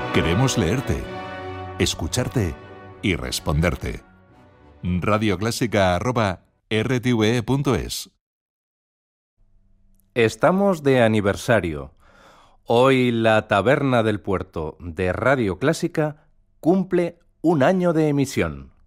Queremos leerte, escucharte y responderte. radioclásica@rtve.es. Estamos de aniversario. Hoy la Taberna del Puerto de Radio Clásica cumple un año de emisión.